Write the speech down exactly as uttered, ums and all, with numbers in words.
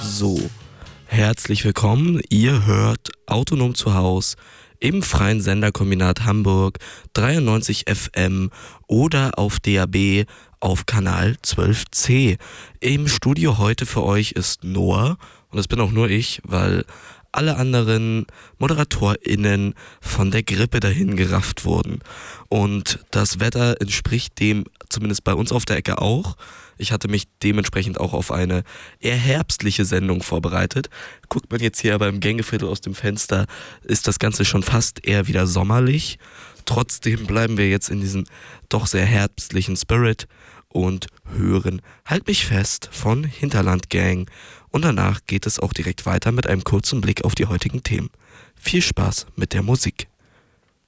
So, herzlich willkommen. Ihr hört Autonom zu Haus im freien Senderkombinat Hamburg dreiundneunzig F M oder auf D A B auf Kanal zwölf C. Im Studio heute für euch ist Noah und das bin auch nur ich, weil alle anderen ModeratorInnen von der Grippe dahin gerafft wurden. Und das Wetter entspricht dem, zumindest bei uns auf der Ecke auch. Ich hatte mich dementsprechend auch auf eine eher herbstliche Sendung vorbereitet. Guckt man jetzt hier aber im Gängeviertel aus dem Fenster, ist das Ganze schon fast eher wieder sommerlich. Trotzdem bleiben wir jetzt in diesem doch sehr herbstlichen Spirit und hören Halt mich fest von Hinterland Gang. Und danach geht es auch direkt weiter mit einem kurzen Blick auf die heutigen Themen. Viel Spaß mit der Musik.